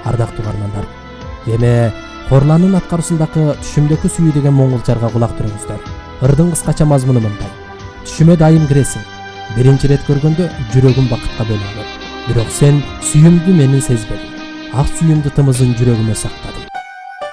ардактуу угармандар. Эми Хорландын аткаруусундагы түшүмдөгү сүйүү деген моңголчарга кулак түрүңүздөр. Ырдын кыскача мазмуну мындай: түшүмө дайым киресиң. Биринчи ирет көргөндө жүрөгүм бакытка бөлөнгөн. Бирок сен сүйүүмдү менин сезбедиң. Ак сүйүүмдү тымызын жүрөгүмө сактадым.